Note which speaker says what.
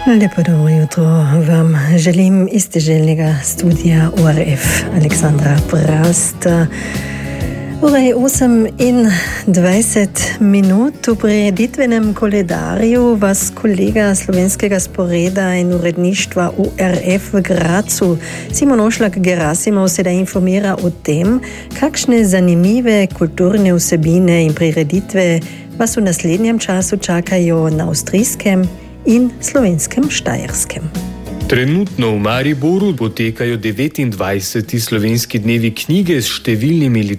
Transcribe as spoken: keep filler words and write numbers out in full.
Speaker 1: Lepo dobro jutro vam želim iz deželnega studia O R F Aleksandra Prast. Ura je osem in dvajset minut. V prireditvenem koledarju vas kolega slovenskega sporeda in uredništva U R F v Gracu Simon Ošlak Gerasimov sedaj informira o tem, kakšne zanimive kulturne vsebine in prireditve vas v naslednjem času čakajo na avstrijskem in slovenskem Štajerskem.
Speaker 2: Trenutno v Mariboru potekajo devetindvajseti slovenski dnevi knjige s številnimi